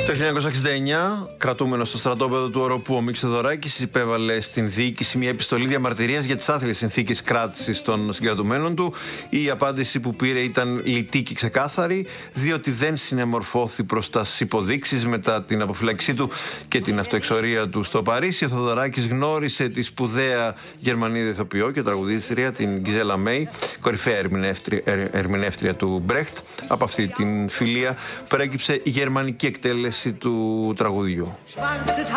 Το 1969, κρατούμενος στο στρατόπεδο του Οροπού, ο Μίκης Θεοδωράκης υπέβαλε στην διοίκηση μια επιστολή διαμαρτυρίας για τις άθλιες συνθήκες κράτησης των συγκρατουμένων του. Η απάντηση που πήρε ήταν λιτή και ξεκάθαρη, διότι δεν συνεμορφώθη προς τα υποδείξεις μετά την αποφυλάκησή του και την αυτοεξορία του στο Παρίσι. Ο Θεοδωράκης γνώρισε τη σπουδαία Γερμανίδα ηθοποιό και τραγουδίστρια, την Γκιζέλα Μέι, κορυφαία ερμηνεύτρια του Μπρέχτ. Από αυτή την φιλία προέκυψε η γερμανική εκτέλεση του τραγουδιού.